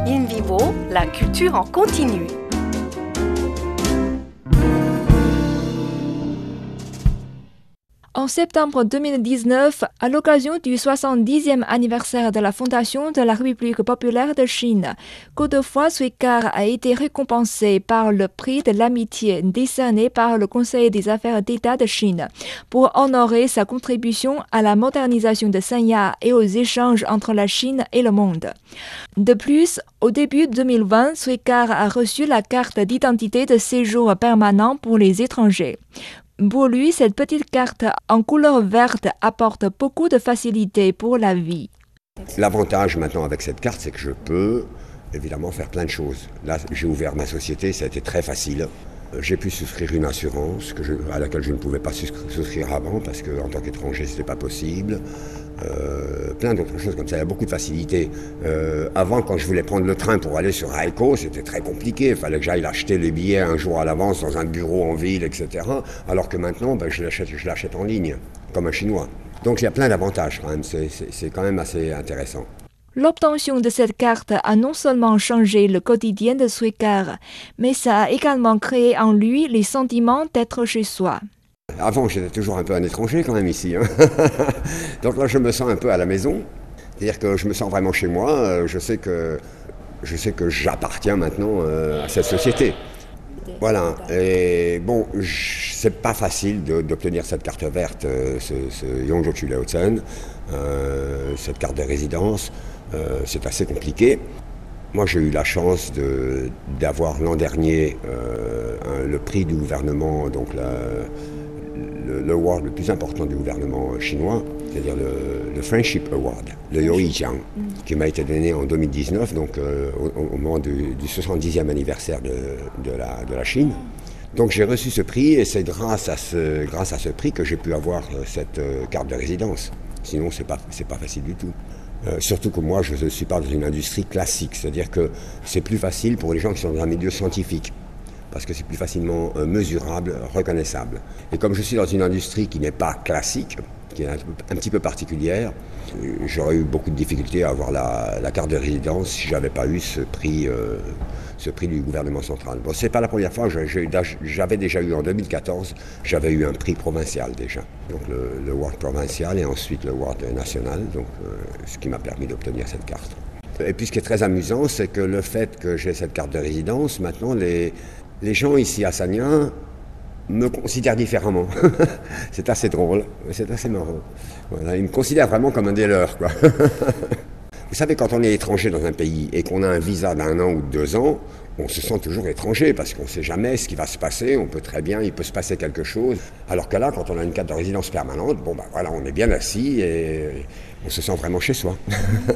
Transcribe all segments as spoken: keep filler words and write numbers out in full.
In Vivo, la culture en continu. En septembre deux mille dix-neuf, à l'occasion du soixante-dixième anniversaire de la fondation de la République populaire de Chine, Godefroy Suikar a été récompensé par le prix de l'amitié décerné par le Conseil des affaires d'État de Chine pour honorer sa contribution à la modernisation de Sanya et aux échanges entre la Chine et le monde. De plus, au début deux mille vingt, Suikar a reçu la carte d'identité de séjour permanent pour les étrangers. Pour lui, cette petite carte en couleur verte apporte beaucoup de facilité pour la vie. L'avantage maintenant avec cette carte, c'est que je peux évidemment faire plein de choses. Là, j'ai ouvert ma société, ça a été très facile. J'ai pu souscrire une assurance que je, à laquelle je ne pouvais pas souscrire avant parce qu'en tant qu'étranger, ce n'était pas possible. Euh, plein d'autres choses comme ça, il y a beaucoup de facilité. Euh, avant, quand je voulais prendre le train pour aller sur Haikou, c'était très compliqué. Il fallait que j'aille acheter les billets un jour à l'avance dans un bureau en ville, et cetera. Alors que maintenant, ben, je l'achète, je l'achète en ligne, comme un Chinois. Donc il y a plein d'avantages quand même, c'est, c'est, c'est quand même assez intéressant. L'obtention de cette carte a non seulement changé le quotidien de Suikar, mais ça a également créé en lui les sentiments d'être chez soi. Avant, j'étais toujours un peu un étranger quand même ici. Hein. Donc là, je me sens un peu à la maison. C'est-à-dire que je me sens vraiment chez moi. Je sais que, je sais que j'appartiens maintenant à cette société. Voilà. Et bon, c'est pas facile de, d'obtenir cette carte verte, ce, ce Yongzhou Laotsen, euh, cette carte de résidence. Euh, c'est assez compliqué. Moi, j'ai eu la chance de, d'avoir l'an dernier euh, un, le prix du gouvernement, donc la, le, le award le plus important du gouvernement chinois, c'est-à-dire le, le Friendship Award, le Youyijiang, qui m'a été donné en deux mille dix-neuf, donc euh, au, au moment du, du soixante-dixième anniversaire de, de, la, de la Chine. Donc j'ai reçu ce prix et c'est grâce à ce, grâce à ce prix que j'ai pu avoir cette euh, carte de résidence. Sinon, c'est pas, c'est pas facile du tout. Euh, surtout que moi, je ne suis pas dans une industrie classique, c'est-à-dire que c'est plus facile pour les gens qui sont dans un milieu scientifique, parce que c'est plus facilement euh, mesurable, reconnaissable. Et comme je suis dans une industrie qui n'est pas classique, qui est un, un petit peu particulière, euh, j'aurais eu beaucoup de difficultés à avoir la, la carte de résidence si je n'avais pas eu ce prix, euh, ce prix du gouvernement central. Bon, c'est pas la première fois, je, je, j'avais déjà eu en deux mille quatorze, j'avais eu un prix provincial déjà. Donc le, le World provincial et ensuite le World national, donc, euh, ce qui m'a permis d'obtenir cette carte. Et puis ce qui est très amusant, c'est que le fait que j'ai cette carte de résidence, maintenant les, les gens ici à Sanya me considèrent différemment. C'est assez drôle, c'est assez marrant. Voilà, ils me considèrent vraiment comme un des leurs, quoi. Vous savez, quand on est étranger dans un pays et qu'on a un visa d'un an ou de deux ans, on se sent toujours étranger parce qu'on ne sait jamais ce qui va se passer. On peut très bien, il peut se passer quelque chose. Alors que là, quand on a une carte de résidence permanente, bon ben voilà, on est bien assis et on se sent vraiment chez soi.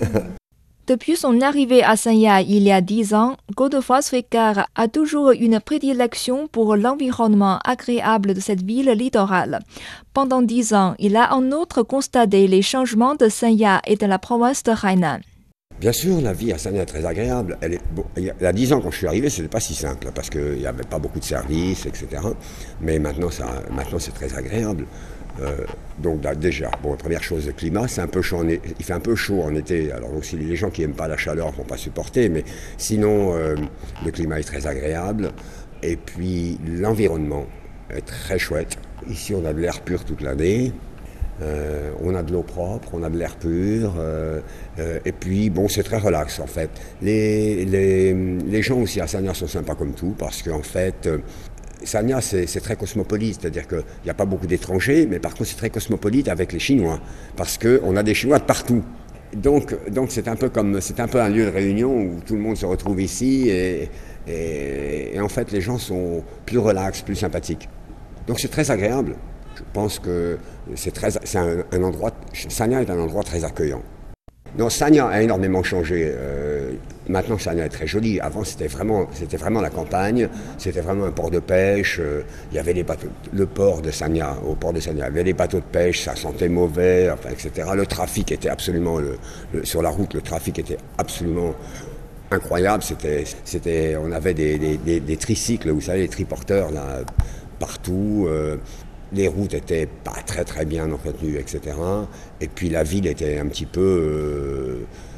Depuis son arrivée à Sanya il y a dix ans, Godefroy Suikar a toujours une prédilection pour l'environnement agréable de cette ville littorale. Pendant dix ans, il a en outre constaté les changements de Sanya et de la province de Hainan. Bien sûr, la vie à Sanya est très agréable. Elle est, bon, il y a dix ans, quand je suis arrivé, ce n'était pas si simple, parce qu'il n'y avait pas beaucoup de services, et cetera. Mais maintenant, ça, maintenant c'est très agréable. Euh, donc là, déjà, bon, première chose, le climat, c'est un peu chaud en été, il fait un peu chaud en été. Alors aussi, les gens qui n'aiment pas la chaleur ne vont pas supporter, mais sinon, euh, le climat est très agréable. Et puis, l'environnement est très chouette. Ici, on a de l'air pur toute l'année. Euh, on a de l'eau propre, on a de l'air pur, euh, euh, et puis bon, c'est très relax en fait. Les, les, les gens aussi à Sanya sont sympas comme tout, parce qu'en fait, euh, Sanya c'est, c'est très cosmopolite, c'est-à-dire qu'il n'y a pas beaucoup d'étrangers, mais par contre c'est très cosmopolite avec les Chinois, parce qu'on a des Chinois de partout. Donc, donc c'est un peu comme, c'est un peu un lieu de réunion où tout le monde se retrouve ici, et, et, et en fait les gens sont plus relax, plus sympathiques. Donc c'est très agréable. Je pense que c'est, très, c'est un, un endroit, Sanya est un endroit très accueillant. Non, Sanya a énormément changé. Euh, maintenant, Sanya est très joli. Avant, c'était vraiment, c'était vraiment la campagne. C'était vraiment un port de pêche. Euh, il y avait les bateaux, le port de Sanya, au port de Sanya, il y avait les bateaux de pêche, ça sentait mauvais, enfin, et cetera. Le trafic était absolument, le, le, sur la route, le trafic était absolument incroyable. C'était, c'était, on avait des, des, des, des tricycles, vous savez, les triporteurs là, partout. Euh, Les routes étaient pas très très bien entretenues, et cetera. Et puis la ville était un petit peu, euh,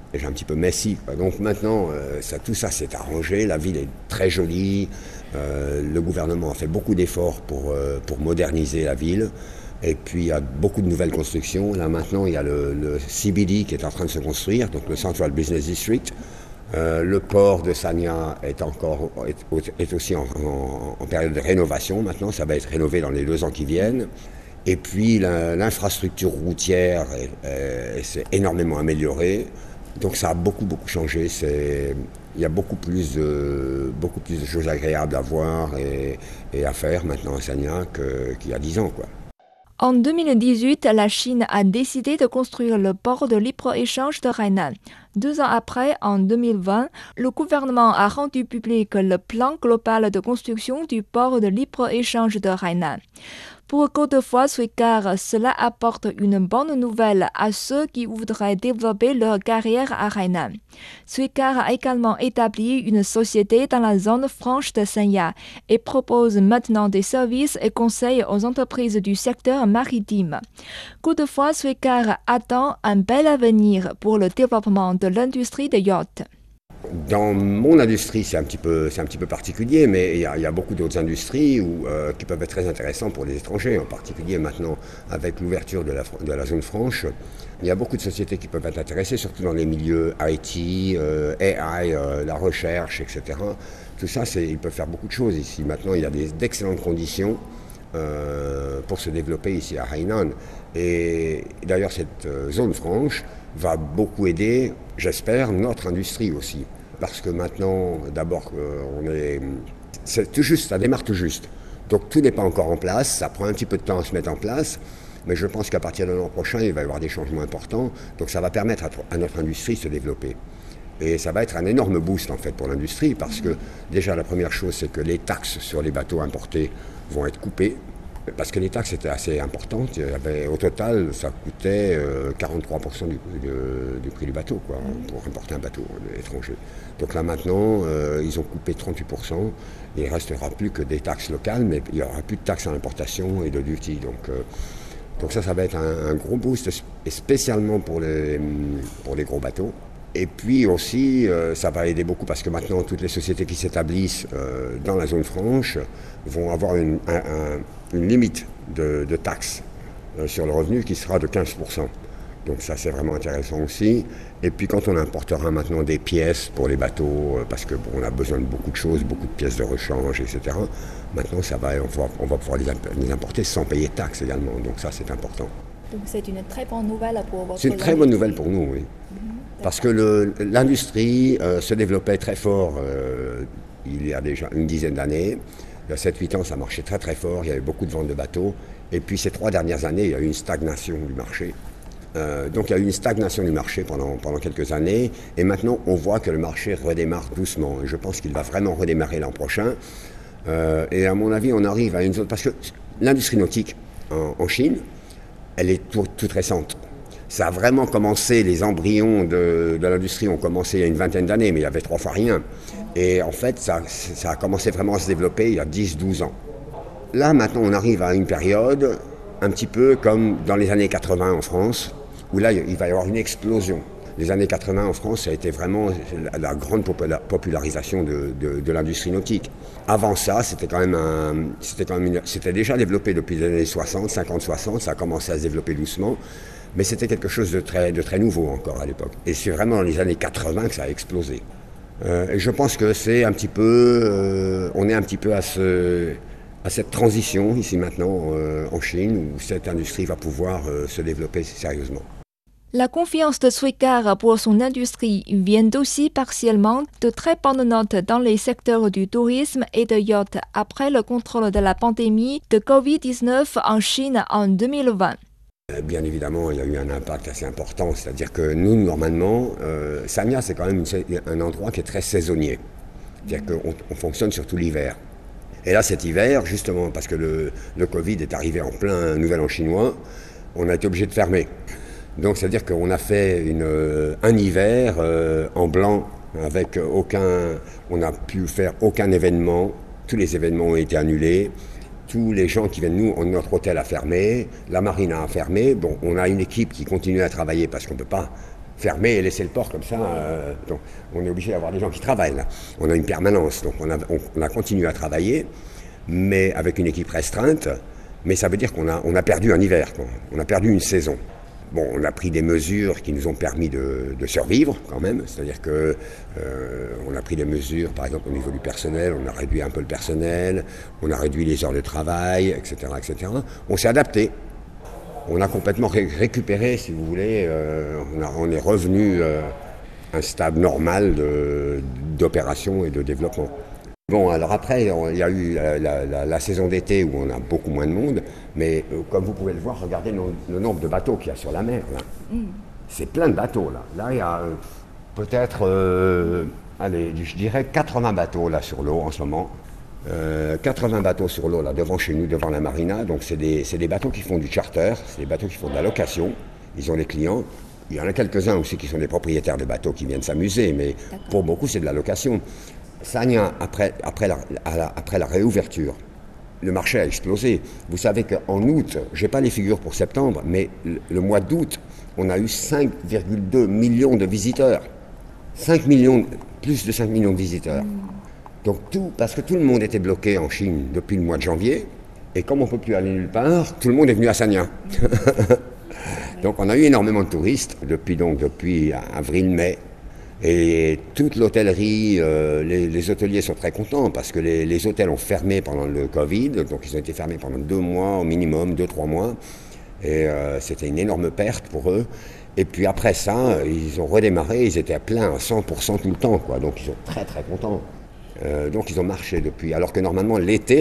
déjà un petit peu messy, quoi. Donc maintenant, euh, ça, tout ça s'est arrangé, la ville est très jolie, euh, le gouvernement a fait beaucoup d'efforts pour, euh, pour moderniser la ville, et puis il y a beaucoup de nouvelles constructions. Là maintenant, il y a le, le C B D qui est en train de se construire, donc le Central Business District. Euh, le port de Sanya est, encore, est, est aussi en, en, en période de rénovation maintenant, ça va être rénové dans les deux ans qui viennent. Et puis la, l'infrastructure routière s'est énormément améliorée, donc ça a beaucoup beaucoup changé. C'est, il y a beaucoup plus, de, beaucoup plus de choses agréables à voir et, et à faire maintenant à Sanya que, qu'il y a dix ans, quoi. En deux mille dix-huit, la Chine a décidé de construire le port de libre-échange de Hainan. Deux ans après, en deux mille vingt, le gouvernement a rendu public le plan global de construction du port de libre-échange de Hainan. Pour Godefroy Suicard, cela apporte une bonne nouvelle à ceux qui voudraient développer leur carrière à Hainan. Suicard a également établi une société dans la zone franche de Sanya et propose maintenant des services et conseils aux entreprises du secteur maritime. Godefroy Suicard attend un bel avenir pour le développement de l'industrie des yachts. Dans mon industrie, c'est un petit peu, c'est un petit peu particulier, mais il y a, il y a beaucoup d'autres industries où, euh, qui peuvent être très intéressantes pour les étrangers, en particulier maintenant avec l'ouverture de la, de la zone franche. Il y a beaucoup de sociétés qui peuvent être intéressées, surtout dans les milieux I T, euh, A I, euh, la recherche, et cetera. Tout ça, c'est, ils peuvent faire beaucoup de choses ici. Maintenant, il y a des, d'excellentes conditions euh, pour se développer ici à Hainan. Et d'ailleurs, cette euh, zone franche va beaucoup aider, j'espère, notre industrie aussi. Parce que maintenant, d'abord, euh, on est, c'est tout juste, ça démarre tout juste. Donc tout n'est pas encore en place, ça prend un petit peu de temps à se mettre en place, mais je pense qu'à partir de l'an prochain, il va y avoir des changements importants. Donc ça va permettre à, à notre industrie de se développer. Et ça va être un énorme boost en fait pour l'industrie, parce que déjà la première chose, c'est que les taxes sur les bateaux importés vont être coupées. Parce que les taxes étaient assez importantes. Il y avait, au total, ça coûtait euh, quarante-trois pour cent du, de, du prix du bateau, quoi, pour importer un bateau étranger. Donc là maintenant, euh, ils ont coupé trente-huit pour cent. Il ne restera plus que des taxes locales, mais il n'y aura plus de taxes à l'importation et de duty. Donc, euh, donc ça, ça va être un, un gros boost, et spécialement pour les, pour les gros bateaux. Et puis aussi, euh, ça va aider beaucoup parce que maintenant, toutes les sociétés qui s'établissent euh, dans la zone franche vont avoir une, un, un, une limite de, de taxes euh, sur le revenu qui sera de quinze pour cent. Donc ça, c'est vraiment intéressant aussi. Et puis quand on importera maintenant des pièces pour les bateaux, euh, parce qu'on bon, a besoin de beaucoup de choses, beaucoup de pièces de rechange, et cetera. Maintenant, ça va, on, va, on va pouvoir les, les importer sans payer de taxes également. Donc ça, c'est important. Donc c'est une très bonne nouvelle pour votre C'est une très bonne nouvelle pour nous, oui. Mm-hmm. Parce que le, l'industrie euh, se développait très fort euh, il y a déjà une dizaine d'années. Il y a sept huit ans, ça marchait très très fort, il y avait beaucoup de ventes de bateaux. Et puis ces trois dernières années, il y a eu une stagnation du marché. Euh, donc il y a eu une stagnation du marché pendant, pendant quelques années. Et maintenant, on voit que le marché redémarre doucement. Et je pense qu'il va vraiment redémarrer l'an prochain. Euh, et à mon avis, on arrive à une zone... Parce que l'industrie nautique en, en Chine, elle est tout, toute récente. Ça a vraiment commencé, les embryons de, de l'industrie ont commencé il y a une vingtaine d'années, mais il y avait trois fois rien. Et en fait, ça, ça a commencé vraiment à se développer il y a dix douze ans. Là, maintenant, on arrive à une période un petit peu comme dans les années quatre-vingts en France, où là, il va y avoir une explosion. Les années quatre-vingts en France, ça a été vraiment la, la grande popularisation de, de, de l'industrie nautique. Avant ça, c'était quand même un, c'était quand même une, c'était déjà développé depuis les années soixante, cinquante, soixante, ça a commencé à se développer doucement. Mais c'était quelque chose de très, de très nouveau encore à l'époque. Et c'est vraiment dans les années quatre-vingts que ça a explosé. Euh, et je pense que c'est un petit peu, euh, on est un petit peu à, ce, à cette transition ici maintenant euh, en Chine où cette industrie va pouvoir euh, se développer sérieusement. La confiance de Suicard pour son industrie vient aussi partiellement de très bonnes notes dans les secteurs du tourisme et de yacht après le contrôle de la pandémie de covid dix-neuf en Chine en deux mille vingt. Bien évidemment, il y a eu un impact assez important, c'est-à-dire que nous, normalement, euh, Sanya, c'est quand même une, un endroit qui est très saisonnier. C'est-à-dire qu'on on fonctionne surtout l'hiver. Et là, cet hiver, justement, parce que le, le Covid est arrivé en plein Nouvel An chinois, on a été obligé de fermer. Donc, c'est-à-dire qu'on a fait une, un hiver euh, en blanc, avec aucun... On n'a pu faire aucun événement, tous les événements ont été annulés. Tous les gens qui viennent nous, notre hôtel a fermé, la marina a fermé. Bon, on a une équipe qui continue à travailler parce qu'on ne peut pas fermer et laisser le port comme ça. Euh, donc on est obligé d'avoir des gens qui travaillent là. On a une permanence, donc on a, on, on a continué à travailler, mais avec une équipe restreinte. Mais ça veut dire qu'on a, on a perdu un hiver, quoi. On a perdu une saison. Bon, on a pris des mesures qui nous ont permis de, de survivre quand même, c'est-à-dire que euh, on a pris des mesures, par exemple au niveau du personnel, on a réduit un peu le personnel, on a réduit les heures de travail, et cetera, et cetera. On s'est adapté, on a complètement ré- récupéré, si vous voulez, euh, on, a, on est revenu euh, à un stade normal de, d'opération et de développement. Bon, alors après, il y a eu la, la, la, la saison d'été où on a beaucoup moins de monde, mais euh, comme vous pouvez le voir, regardez le, le nombre de bateaux qu'il y a sur la mer, là. Mm. C'est plein de bateaux, là. Là, il y a euh, peut-être, euh, allez, je dirais quatre-vingts bateaux, là, sur l'eau en ce moment. Euh, quatre-vingts bateaux sur l'eau, là, devant chez nous, devant la marina. Donc, c'est des, c'est des bateaux qui font du charter, c'est des bateaux qui font de la location. Ils ont des clients. Il y en a quelques-uns aussi qui sont des propriétaires de bateaux qui viennent s'amuser, mais D'accord. Pour beaucoup, c'est de la location. Sagna, après, après, la, la, après la réouverture, le marché a explosé. Vous savez qu'en août, je n'ai pas les figures pour septembre, mais le, le mois d'août, on a eu cinq virgule deux millions de visiteurs. cinq millions, plus de cinq millions de visiteurs. Mmh. Donc tout, parce que tout le monde était bloqué en Chine depuis le mois de janvier, et comme on ne peut plus aller nulle part, tout le monde est venu à Sagna. Donc on a eu énormément de touristes depuis, donc, depuis avril-mai. Et toute l'hôtellerie, euh, les, les hôteliers sont très contents parce que les, les hôtels ont fermé pendant le Covid, donc ils ont été fermés pendant deux mois au minimum, deux, trois mois. Et euh, c'était une énorme perte pour eux. Et puis après ça, ils ont redémarré, ils étaient à plein à cent pour cent tout le temps, quoi. Donc ils sont très très contents. Euh, donc ils ont marché depuis, alors que normalement l'été,